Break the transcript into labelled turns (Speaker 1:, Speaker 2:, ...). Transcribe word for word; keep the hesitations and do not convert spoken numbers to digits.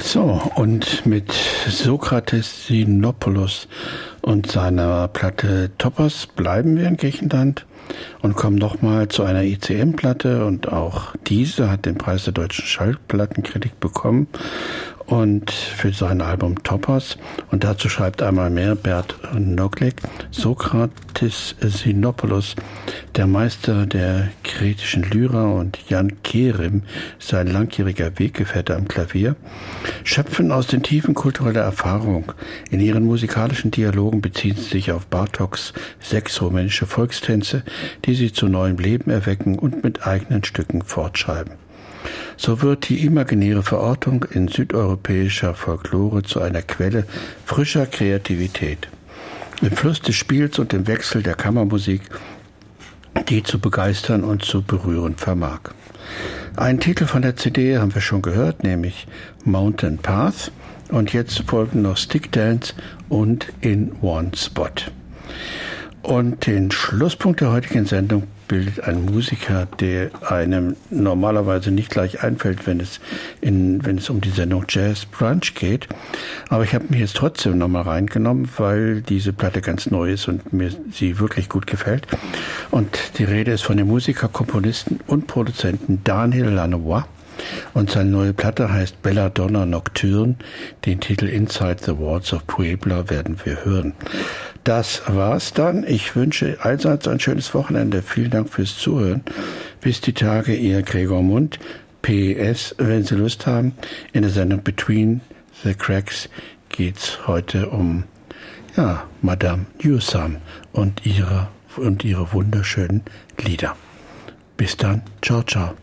Speaker 1: So, und mit Sokrates Sinopoulos und seiner Platte Topos bleiben wir in Griechenland und kommen nochmal zu einer E C M-Platte, und auch diese hat den Preis der deutschen Schallplattenkritik bekommen und für sein Album Topos. Und dazu schreibt einmal mehr Bert Nocklik: Sokrates Sinopoulos, der Meister der kretischen Lyra, und Jan Kerim, sein langjähriger Weggefährte am Klavier, schöpfen aus den Tiefen kultureller Erfahrung. In ihren musikalischen Dialogen beziehen sie sich auf Bartoks sechs rumänische Volkstänze, die sie zu neuem Leben erwecken und mit eigenen Stücken fortschreiben. So wird die imaginäre Verortung in südeuropäischer Folklore zu einer Quelle frischer Kreativität. Im Fluss des Spiels und im Wechsel der Kammermusik, die zu begeistern und zu berühren vermag. Einen Titel von der C D haben wir schon gehört, nämlich Mountain Path, und jetzt folgen noch Stick Dance und In One Spot. Und den Schlusspunkt der heutigen Sendung bildet ein Musiker, der einem normalerweise nicht gleich einfällt, wenn es in, wenn es um die Sendung Jazz Brunch geht. Aber ich habe mich jetzt trotzdem nochmal reingenommen, weil diese Platte ganz neu ist und mir sie wirklich gut gefällt. Und die Rede ist von dem Musiker, Komponisten und Produzenten Daniel Lanois. Und seine neue Platte heißt Belladonna Nocturne. Den Titel Inside the Walls of Puebla werden wir hören. Das war's dann. Ich wünsche allseits ein schönes Wochenende. Vielen Dank fürs Zuhören. Bis die Tage, Ihr Gregor Mund. P S, wenn Sie Lust haben, in der Sendung Between the Cracks geht's heute um, ja, Madame Newsome und ihre, und ihre wunderschönen Lieder. Bis dann. Ciao, ciao.